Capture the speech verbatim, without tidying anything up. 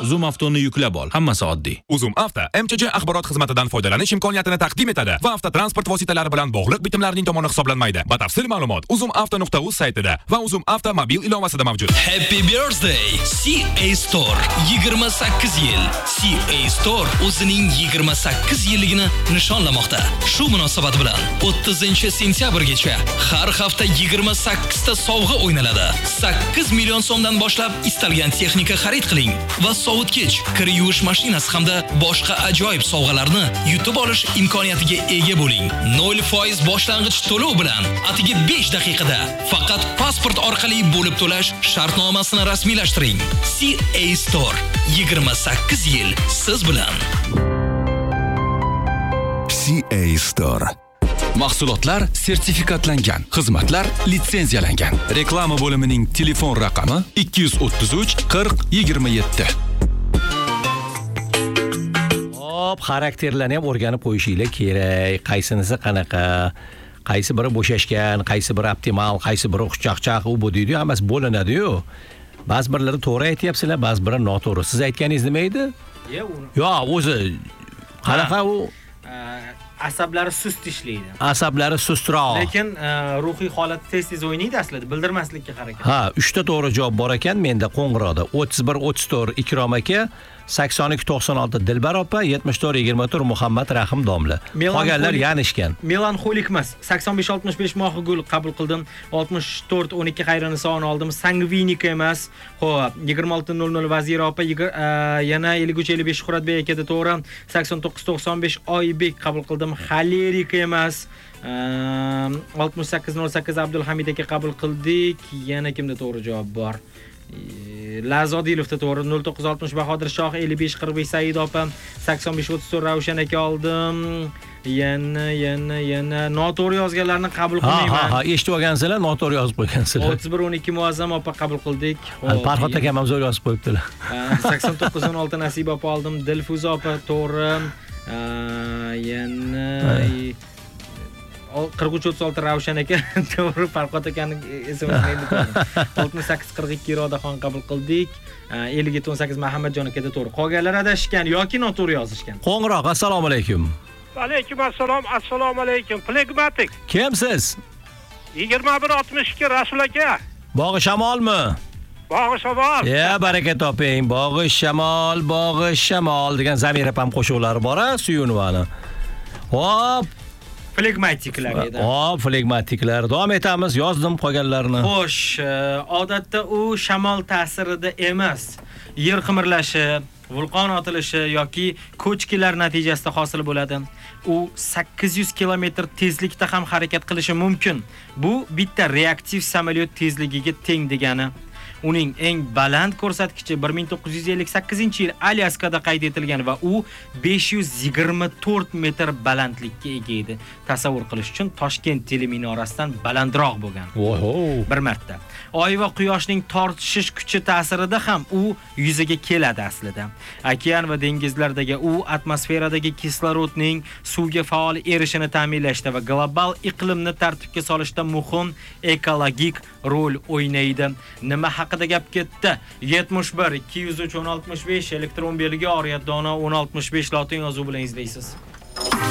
Zoom Avtoni yuklab ol. Hammasi oddiy. Uzum Avto M Ch J axborot xizmatidan foydalanish imkoniyatini taqdim etadi va avtotransport vositalari bilan bog'liq bitimlarning tomoni hisoblanmaydi. Batafsil ma'lumot uzum avto nuqta uz saytida va Uzum Avto mobil ilovasida mavjud. Happy birthday C A Store. yigirma sakkiz yil. C A Store o'zining yigirma sakkiz yilligini nishonlamoqda. Shu munosabat bilan o'ttizinchi sentyabrgacha har hafta yigirma sakkiz ta sovg'a o'ynaladi. sakkiz million so'mdan boshlab istalgan texnika xarid qiling va sovutgich, kir yuvish mashinasi hamda boshqa ajoyib sovg'alarni yutib olish imkoniyatiga ega bo'ling. nol foiz boshlang'ich to'lov bilan atigi besh daqiqada faqat pasport orqali bo'lib to'lash shartnomasini rasmiylashtiring. C A Store yigirma sakkiz yil siz bilan. C A Store. Mahsulotlar sertifikatlangan, xizmatlar litsenziyalangan. Reklama bo'limining telefon raqami ikki yuz o'ttiz uch qirq yigirma yetti. Hop, xarakterlarni ham o'rganib qo'yishinglar kerak. Qaysinisi qanaqa? Qaysi biri bo'shashgan, qaysi biri optimal, qaysi biri xushchaqchaq, u bu deydi, hammasi bo'linadi-yu. Ba'zi birlari to'g'ri aytyapsizlar, ba'zi biri noto'g'ri. Siz aytganingiz nima edi? Yo, o'zi qanaqa u? Asablari sust ishlaydi. Asablari sustroq. Lekin ruhiy holati tez-tez o'ynaydi aslida, bildirmaslikka harakat. Ha, uchta to'g'ri javob bor ekan menda qo'ng'iroqda. o'ttiz bir o'ttiz to'rt Ikrom aka, sakson ikki to'qson olti Dilbar opa, yetmish to'rt yigirma to'rt Muhammad Rahim domla. Qolganlar yanishgan. Melanxolik emas. sakson besh oltmish besh Mohigul qabul qildim. oltmish to'rt o'n ikki Xayri Nisoni oldim. Sangvinika emas. Xo'p, yigirma olti nol nol Vazira opa, yana ellik uch ellik besh Shuhratbek akada to'g'ri. sakson to'qqiz to'qson besh Oybek qabul qildim. Xalerika emas. oltmish sakkiz nol sakkiz Abdulhamid aka qabul qildik. Yana kimda to'g'ri javob bor? Lazodilovda to'g'ri. nol to'qqiz oltmish Bahodir Shoh, ellik besh qirq besh Said opa, sakson besh o'ttiz to'rt Ravshan aka oldim. Yana yana yana noto'g'ri yozganlarni qabul qilmayman. Ha ha, eshitib olgansizlar, noto'g'ri yozib qo'ygansizlar. o'ttiz bir o'n ikki Muazzam opa qabul qildik. Farhod aka ham zo'r yozib qo'yibdilar. sakson to'qqiz o'n olti Nasib opa oldim. Dilfuza opa to'g'ri. Yana qirq uch o'ttiz olti Ravshan aka to'g'ri. Farhod akani esimizga oltmish sakkiz qirq ikki Irodaxon qabul qildik. ellik yetti o'n sakkiz Muhammadjon akada to'g'ri. Qolganlar adashgan yoki noto'g'ri yozishgan. Qo'ng'iroq, assalomu alaykum. Alaykum assalom, assalomu alaykum. Phlegmatik. Kimsiz? yigirma bir oltmish ikki Rasul aka. Bog'i shamolmi? Bog'i shamol. Ya, baraka toping. Bog'i shamol, bog'i shamol degan Zamira ham qo'shiqlari bor-a, Suyunvani. Hop, Flegmatiklar edi. Hop, flegmatiklar. Davom etamiz, yozdim qolganlarni. Xo'sh, odatda u shamol ta'sirida emas, yer qimirlashi, vulqon otilishi yoki ko'chkilar natijasida hosil bo'ladi. U sakkiz yuz kilometr tezlikda ham harakat qilishi mumkin. Bu bitta reaktiv samolyot tezligiga teng degani. Uning eng baland ko'rsatkichi bir ming to'qqiz yuz ellik sakkizinchi yil Alyaskada qayd etilgan va u besh yuz yigirma to'rt metr balandlikka ega edi. Tasavvur qilish uchun Toshkent teleminorasidan balandroq bo'lgan. Oho. Bir marta. Oy va quyoshning tortishish kuchi ta'sirida ham u yuzaga keladi aslida. Okean va dengizlardagi u atmosferadagi kislorodning suvga faol erishini ta'minlashda va global iqlimni tartibga solishda muhim ekologik rol o'ynaydi. Nima haqida gap ketdi? yetmish bir ikki yuz uch o'n oltmish besh elektron belgi Oriyat Dono o'n oltmish besh lotin yozuvi bilan izlaysiz.